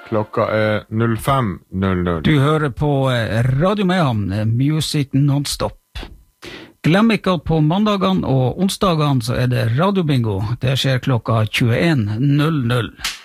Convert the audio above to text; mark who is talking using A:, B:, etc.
A: Klokka 05:00.
B: Du hører på Radio Mayhem, Music Non-Stop. Glem ikke at på mandagene og onsdagene så det radiobingo. Det skjer klokka 21:00.